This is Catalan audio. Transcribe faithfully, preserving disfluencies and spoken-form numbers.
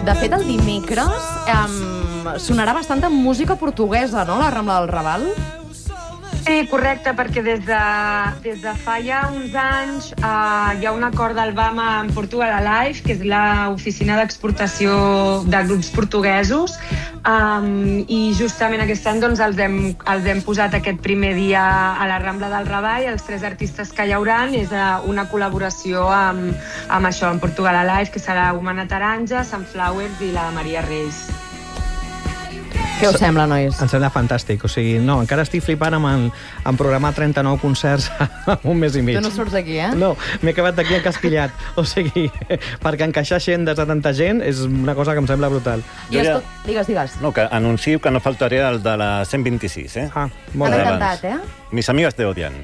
De fet, el dimecres um, sonarà bastant amb música portuguesa, no?, la Rambla del Raval. Sí, correcte, perquè des de, des de fa ja uns anys uh, hi ha un acord del B A M amb Portugal Alive, que és l'oficina d'exportació de grups portuguesos, um, i justament aquest any doncs, els, hem, els hem posat aquest primer dia a la Rambla del Raval. Els tres artistes que hi haurà és uh, una col·laboració amb, amb això, amb Portugal Alive, que serà Humana Taronja, Sunflowers i la Maria Reis. Què us sembla, nois? Em sembla fantàstic. O sigui, no, encara estic flipant amb, en, amb programar trenta-nou concerts en un mes i mig. Tu no surts d'aquí, eh? No, m'he acabat d'aquí encasquillat. O sigui, perquè encaixar gent de tanta gent és una cosa que em sembla brutal. I ja... tot... Digues, digues. No, que anuncio que no faltaré el de la cent vint-i-sis, eh? Ah, molt T'ha bé. encantat, eh? Mis amigas te odian.